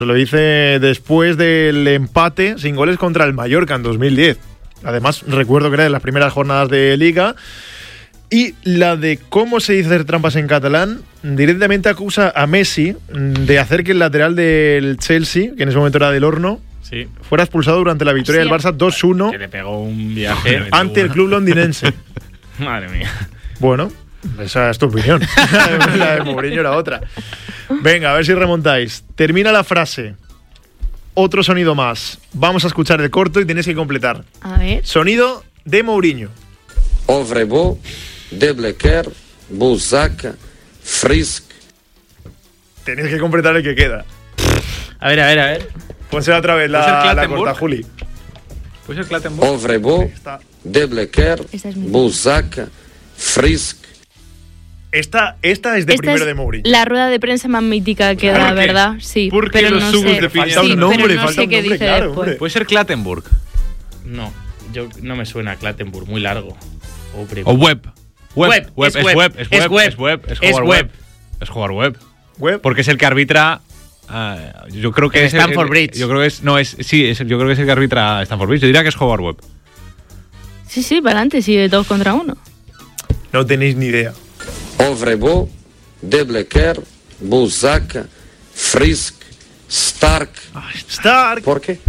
Lo hice después del empate sin goles contra el Mallorca en 2010. Además, recuerdo que era de las primeras jornadas de Liga. Y la de cómo se dice hacer trampas en catalán, directamente acusa a Messi de hacer que el lateral del Chelsea, que en ese momento era del Horno, sí, fuera expulsado durante la victoria del Barça 2-1 que le pegó un viaje ante el club londinense. Madre mía. Bueno, esa es tu opinión. La de Mourinho era otra. Venga, a ver si remontáis. Termina la frase. Otro sonido más. Vamos a escuchar el corto y tienes que completar. A ver. Sonido de Mourinho. Ovrebo, Deblequer, Buzac, Frisk. Tenéis que completar el que queda. A ver. Ponse otra vez ¿Puede ser la Clattenburg? corta, Juli. ¿Puede ser Clattenburg? Ovrebo, Deblequer, Esta es mi- Buzac, Frisk. Esta es de Esta primero es de Mourinho. la rueda de prensa más mítica que da, ¿Por qué? ¿verdad? Sí. ¿Por qué pero los no subos sé. de piña? Falta un Sí, nombre, pero no falta sé un qué nombre, dice claro, después. hombre. ¿Puede ser Clattenburg? No, no me suena a Clattenburg, muy largo. ¿O Web? Web, Es es Web. Web, Es es Web. Web, Es es jugar Web. Web. Es jugar Web. Web. Porque es el que arbitra. Yo creo que El es Stamford Bridge. Yo creo que es. No, yo creo que es el que arbitra Stamford Bridge. Yo diría que es Howard Webb. Sí, para adelante, sí, de 2 contra 1. No tenéis ni idea. Ovrebo, Deblequer, Buzac, Frisk, Stark. Stark. ¿Por qué?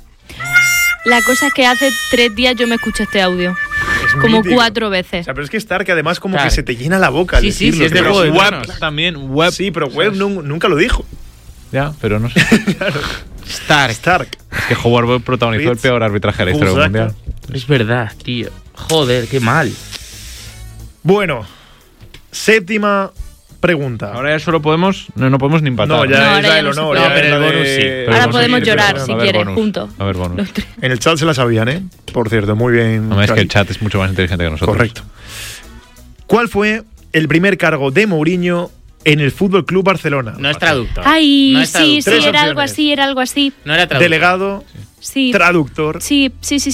La cosa es que hace 3 días yo me escuché este audio. Es Como mítico. 4 O veces. sea, pero es que Stark además como Stark. que se te llena la boca al Sí, sí, decirlo, sí, es de tío. Juego de Webb Tronos. también. Webb. Sí, pero Webb nunca lo dijo. Ya, pero no sé. Stark. Stark. Es que Howard Webb protagonizó el Ritz. peor arbitraje de la historia del Buzac. mundial. Es verdad, tío. Joder, qué mal. Bueno, séptima pregunta. Ahora ya solo podemos. No podemos ni empatar. No, ya No, es ahora la ya del no se honor. puede. ya No, pero es el la bonus de- sí. Pero Ahora bonus podemos sí, llorar pero si a ver, quieres, bonus. juntos. A ver, bonus. Los 3. En el chat se la sabían, ¿eh? Por cierto, muy bien. No, es que Xavi. el chat es mucho más inteligente que nosotros. Correcto. ¿Cuál fue el primer cargo de Mourinho en el Fútbol Club Barcelona? No es traductor. Ay, no es sí, traductor. Tres era algo opciones. así, era algo así. No era traductor. Delegado, Sí, traductor sí.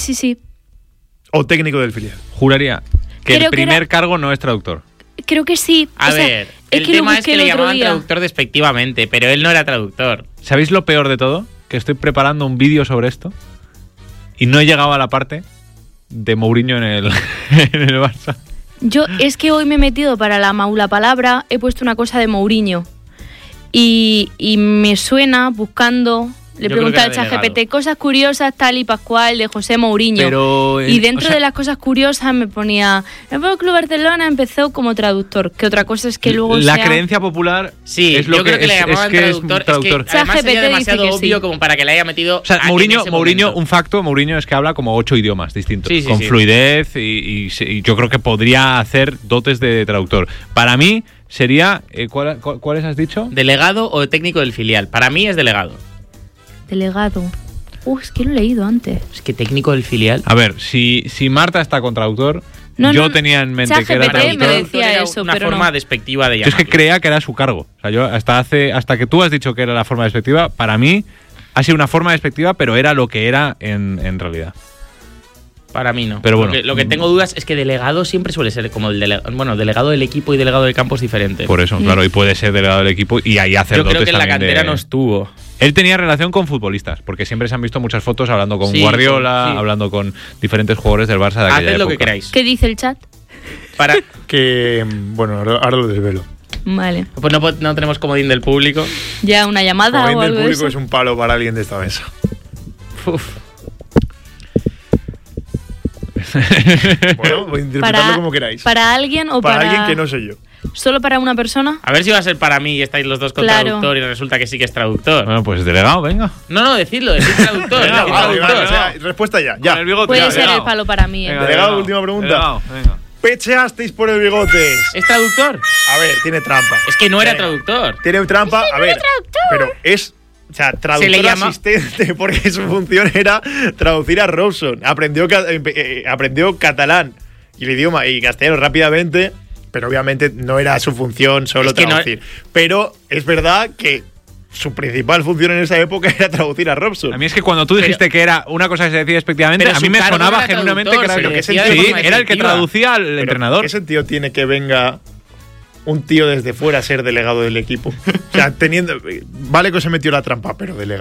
o técnico del filial. Juraría que Creo el que primer era- cargo no es traductor. Creo que sí. A O sea, ver, es el que lo tema es busqué que le el otro llamaban día. traductor despectivamente, pero él no era traductor. ¿Sabéis lo peor de todo? Que estoy preparando un vídeo sobre esto y no he llegado a la parte de Mourinho en el, en el Barça. Yo es que hoy me he metido para la maula palabra, he puesto una cosa de Mourinho y me suena buscando, le Yo pregunté creo al que era ChatGPT delegado. cosas curiosas tal y pascual de José Mourinho. Pero, Y dentro o sea, de las cosas curiosas me ponía el Fútbol Club Barcelona empezó como traductor, que otra cosa es que luego la sea- creencia popular Sí, es lo yo creo que le llamaban es traductor. traductor. Es que además ChatGPT sería dice demasiado que sí. obvio como para que le haya metido. O sea, en Mourinho, ese Mourinho, momento. un facto, Mourinho es que habla como 8 idiomas distintos, Sí, sí, con sí. fluidez y yo creo que podría hacer dotes de traductor. Para mí sería, ¿cuáles has dicho? ¿Delegado o técnico del filial? Para mí es delegado. Delegado. Es que lo he leído antes. Es que técnico del filial. A ver, si Marta está con traductor, No, yo no, tenía en mente que era ChatGPT me traductor. decía Era eso, una pero forma no. despectiva de Yo es que llamarlo. creía que era su cargo. O sea, yo hasta que tú has dicho que era la forma despectiva, para mí ha sido una forma despectiva, pero era lo que era en realidad. Para mí no. Pero bueno. Lo que tengo dudas es que delegado siempre suele ser como el delegado. Bueno, delegado del equipo y delegado del campo es diferente. Por eso, claro, y puede ser delegado del equipo y ahí hacer Yo creo dotes que en la también cantera de- no estuvo. Él tenía relación con futbolistas, porque siempre se han visto muchas fotos hablando con Sí, Guardiola, sí. hablando con diferentes jugadores del Barça de aquella Haced lo que época. queráis. ¿Qué dice el chat? Para, Que, bueno, ahora lo desvelo. Vale. pues no tenemos comodín del público. Ya una llamada Como o bien del algo de público eso. es un palo para alguien de esta mesa. Uf. Bueno, voy a interpretarlo como queráis. ¿Para alguien o Para para alguien que no soy yo. ¿Solo para una persona? A ver si va a ser para mí y estáis los dos con Claro. traductor y resulta que sí que es traductor. Bueno, pues delegado, venga. No, decid traductor. Venga, decid vale, traductor. vale, o sea, respuesta ya. Ya. Con el bigote, Puede ya, ser delegado. el palo para mí. Venga, Delegado, última pregunta. Delegado, venga. Pecheasteis por el bigotes. ¿Es traductor? A ver, tiene trampa. Es que no era Venga. traductor. Tiene trampa, a ver. Pero es. O sea, traductor Se le llama- asistente, porque su función era traducir a Robson. Aprendió catalán y el idioma y castellano rápidamente, pero obviamente no era su función solo Es que no- traducir. Pero es verdad que su principal función en esa época era traducir a Robson. A mí es que cuando tú dijiste que era una cosa que se decía despectivamente, Pero a mí su me cargo sonaba era genuinamente que era traductor, el se que decía de sí, forma era el que efectiva. traducía al Pero entrenador. ¿qué sentido tiene que venga un tío desde fuera ser delegado del equipo. O sea, vale que se metió la trampa, pero delegado.